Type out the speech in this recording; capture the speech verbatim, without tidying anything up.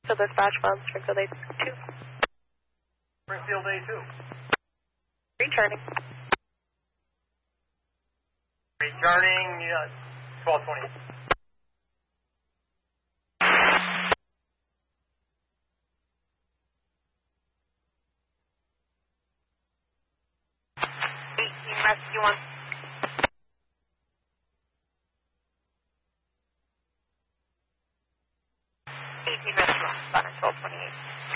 So dispatch one, Springfield A two. Springfield A two. Returning. Returning, uh, twelve twenty. eighteen Rescue one. eighteen Rescue one, twelve twenty-eight.